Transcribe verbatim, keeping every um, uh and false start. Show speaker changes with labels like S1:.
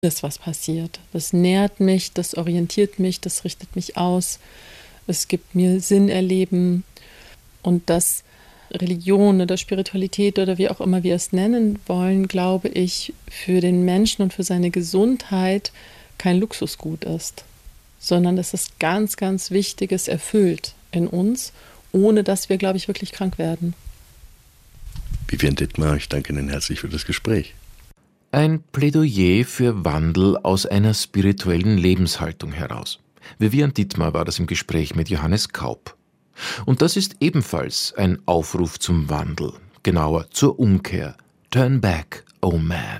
S1: das, was passiert. Das nährt mich, das orientiert mich, das richtet mich aus. Es gibt mir Sinn erleben. Und dass Religion oder Spiritualität oder wie auch immer wir es nennen wollen, glaube ich, für den Menschen und für seine Gesundheit kein Luxusgut ist, sondern dass es ganz, ganz Wichtiges erfüllt in uns, ohne dass wir, glaube ich, wirklich krank werden.
S2: Vivian Dittmar, ich danke Ihnen herzlich für das Gespräch.
S3: Ein Plädoyer für Wandel aus einer spirituellen Lebenshaltung heraus. Vivian Dittmar war das im Gespräch mit Johannes Kaup. Und das ist ebenfalls ein Aufruf zum Wandel, genauer zur Umkehr. Turn back, oh man.